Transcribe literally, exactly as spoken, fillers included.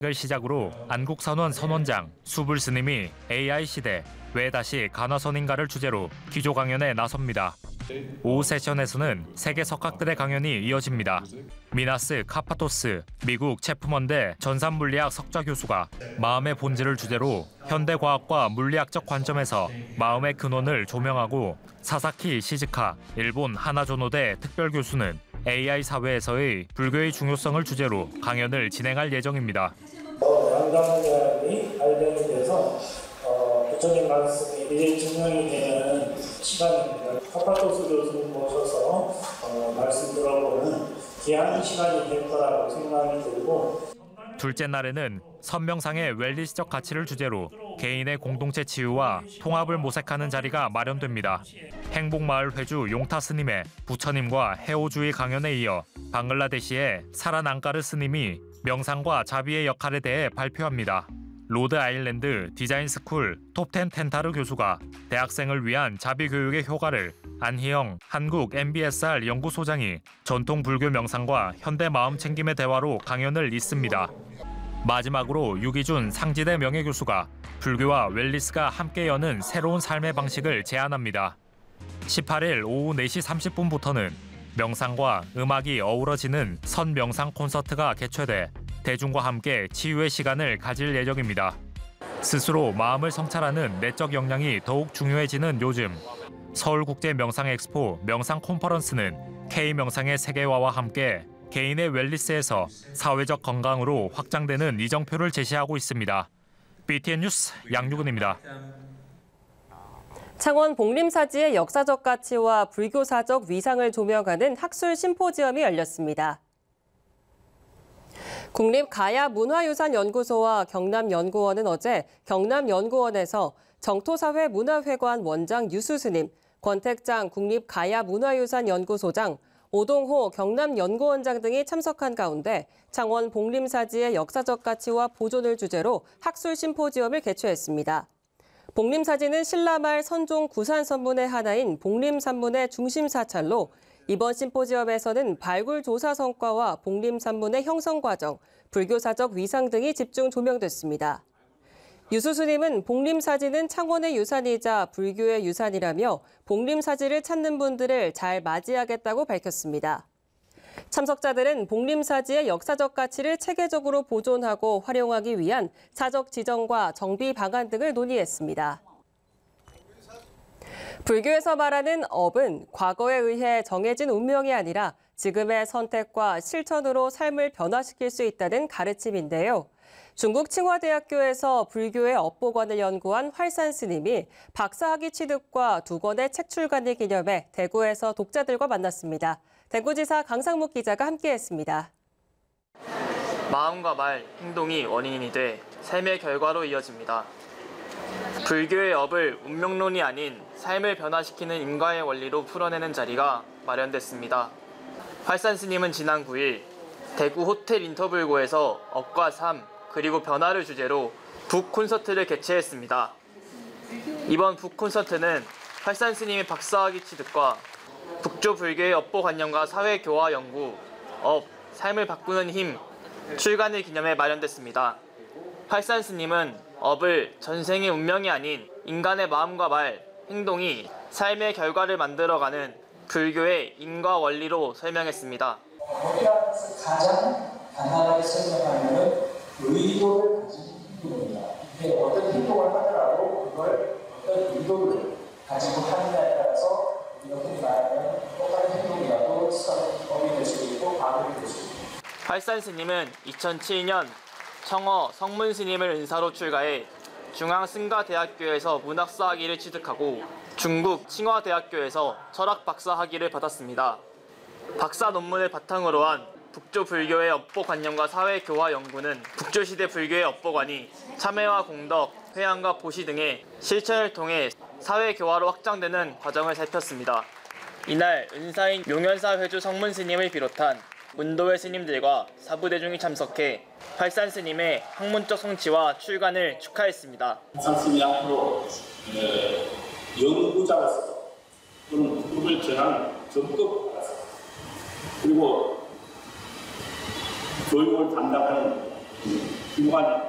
을 시작으로 안국선원 선원장, 수불 스님이 에이아이 시대 왜 다시 간화선인가를 주제로 기조 강연에 나섭니다. 오후 세션에서는 세계 석학들의 강연이 이어집니다. 미나스 카파토스 미국 체프먼대 전산물리학 석좌 교수가 마음의 본질을 주제로 현대과학과 물리학적 관점에서 마음의 근원을 조명하고, 사사키 시즈카 일본 하나조노대 특별교수는 에이아이 사회에서의 불교의 중요성을 주제로 강연을 진행할 예정입니다. 양강론이 발견이 돼서 어, 부처님 말씀이 이제 증명이 되는 시간입니다. 카파토스 교수님 모셔서 어, 말씀 들어보는 귀한 시간이 될 거라고 생각이 들고, 둘째 날에는 선명상의 웰리스적 가치를 주제로 개인의 공동체 치유와 통합을 모색하는 자리가 마련됩니다. 행복마을 회주 용타 스님의 부처님과 해오주의 강연에 이어 방글라데시의 사란 앙까르 스님이 명상과 자비의 역할에 대해 발표합니다. 로드 아일랜드 디자인 스쿨 톱텐 텐타르 교수가 대학생을 위한 자비 교육의 효과를, 안희영 한국 엠비에스알 연구소장이 전통 불교 명상과 현대 마음 챙김의 대화로 강연을 잇습니다. 마지막으로 유기준 상지대 명예교수가 불교와 웰리스가 함께 여는 새로운 삶의 방식을 제안합니다. 십팔일 오후 네 시 삼십 분부터는 명상과 음악이 어우러지는 선명상 콘서트가 개최돼 대중과 함께 치유의 시간을 가질 예정입니다. 스스로 마음을 성찰하는 내적 역량이 더욱 중요해지는 요즘, 서울국제명상엑스포 명상 컨퍼런스는 K명상의 세계화와 함께 개인의 웰리스에서 사회적 건강으로 확장되는 이정표를 제시하고 있습니다. 비티엔 뉴스 양유근입니다. 창원 복림사지의 역사적 가치와 불교사적 위상을 조명하는 학술 심포지엄이 열렸습니다. 국립가야문화유산연구소와 경남연구원은 어제 경남연구원에서 정토사회 문화회관 원장 유수스님, 권택장 국립가야문화유산연구소장, 오동호 경남연구원장 등이 참석한 가운데 창원 복림사지의 역사적 가치와 보존을 주제로 학술 심포지엄을 개최했습니다. 복림사지는 신라말 선종 구산선문의 하나인 복림산문의 중심 사찰로 이번 심포지엄에서는 발굴 조사 성과와 복림산문의 형성 과정, 불교사적 위상 등이 집중 조명됐습니다. 유수스님은 복림사지는 창원의 유산이자 불교의 유산이라며 복림사지를 찾는 분들을 잘 맞이하겠다고 밝혔습니다. 참석자들은 복림사지의 역사적 가치를 체계적으로 보존하고 활용하기 위한 사적 지정과 정비 방안 등을 논의했습니다. 불교에서 말하는 업은 과거에 의해 정해진 운명이 아니라 지금의 선택과 실천으로 삶을 변화시킬 수 있다는 가르침인데요. 중국 칭화대학교에서 불교의 업보관을 연구한 활산 스님이 박사학위 취득과 두 권의 책 출간을 기념해 대구에서 독자들과 만났습니다. 대구지사 강상묵 기자가 함께했습니다. 마음과 말, 행동이 원인이 돼 삶의 결과로 이어집니다. 불교의 업을 운명론이 아닌 삶을 변화시키는 인과의 원리로 풀어내는 자리가 마련됐습니다. 활산 스님은 지난 구일 대구 호텔 인터불고에서 업과 삶, 그리고 변화를 주제로 북 콘서트를 개최했습니다. 이번 북 콘서트는 활산 스님의 박사학위 취득과 북조 불교의 업보관념과 사회교화 연구, 업, 삶을 바꾸는 힘, 출간을 기념해 마련됐습니다. 활산 스님은 업을 전생의 운명이 아닌 인간의 마음과 말, 행동이 삶의 결과를 만들어가는 불교의 인과 원리로 설명했습니다. 거기서 가장 간단하게 설명하면 의도를 가진 행동입니다. 어떤 행동을 하더라도 그걸 어떤 의도를 가지고 하느냐에 따라서 이렇게 말하면 똑같은 행동이라도 법이 될 수도 있고 과학이 될 수도 있고. 활산 스님은 이천칠년 청어 성문 스님을 은사로 출가해 중앙승가대학교에서 문학사 학위를 취득하고 중국 칭화대학교에서 철학 박사 학위를 받았습니다. 박사 논문을 바탕으로 한 북조 불교의 업보관념과 사회교화 연구는 북조시대 불교의 업보관이 참회와 공덕, 회양과 보시 등의 실천을 통해 사회교화로 확장되는 과정을 살폈습니다. 이날 은사인 용현사 회주 성문 스님을 비롯한 문도회 스님들과 사부대중이 참석해 활산 스님의 학문적 성취와 출간을 축하했습니다. 활산 스님이 앞으로 연구자로서 또는 그룹을 전하는 전급 받았습니다. 그리고 교육을 담당하는 무한